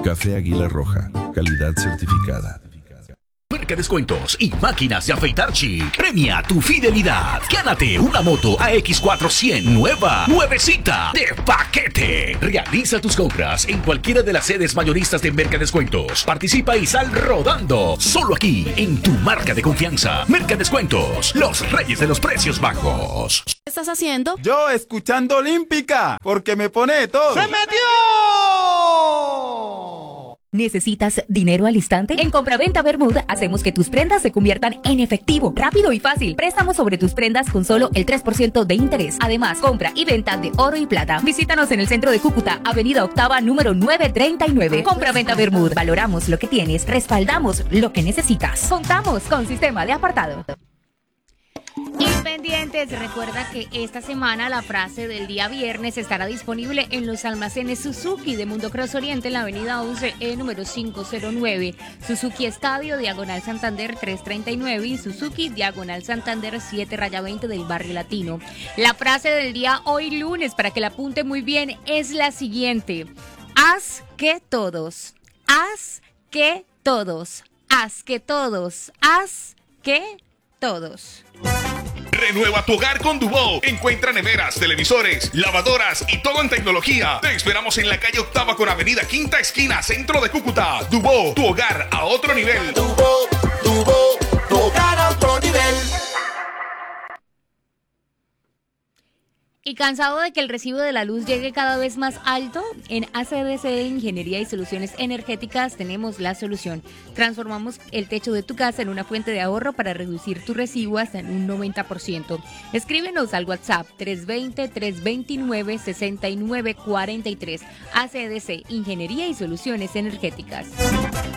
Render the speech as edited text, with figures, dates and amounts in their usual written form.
Café Águila Roja, calidad certificada. Merca Descuentos y Máquinas de Afeitar Chic. Premia tu fidelidad. Gánate una moto AX400 nueva, nuevecita, de paquete. Realiza tus compras en cualquiera de las sedes mayoristas de Merca Descuentos. Participa y sal rodando. Solo aquí, en tu marca de confianza. Merca Descuentos, los reyes de los precios bajos. ¿Qué estás haciendo? Yo escuchando Olímpica, porque me pone todo. ¡Se metió! ¿Necesitas dinero al instante? En Compraventa Bermud hacemos que tus prendas se conviertan en efectivo, rápido y fácil. Préstamos sobre tus prendas con solo el 3% de interés. Además, compra y venta de oro y plata. Visítanos en el centro de Cúcuta, Avenida Octava, número 939. Compraventa Bermud. Valoramos lo que tienes, respaldamos lo que necesitas. Contamos con sistema de apartado. Pendientes, recuerda que esta semana la frase del día viernes estará disponible en los almacenes Suzuki de Mundo Cross Oriente en la avenida 11E número 509, Suzuki Estadio, diagonal Santander 339 y Suzuki, diagonal Santander 7-20 del Barrio Latino. La frase del día hoy lunes, para que la apunte muy bien, es la siguiente: haz que todos, haz que todos, haz que todos, haz que todos. Renueva tu hogar con Dubó. Encuentra neveras, televisores, lavadoras y todo en tecnología. Te esperamos en la calle Octava con avenida Quinta Esquina, centro de Cúcuta. Dubó, tu hogar a otro nivel. Dubó, tu hogar a otro nivel. ¿Y cansado de que el recibo de la luz llegue cada vez más alto? En ACDC Ingeniería y Soluciones Energéticas tenemos la solución. Transformamos el techo de tu casa en una fuente de ahorro para reducir tu recibo hasta en un 90%. Escríbenos al WhatsApp 320-329-6943. ACDC Ingeniería y Soluciones Energéticas.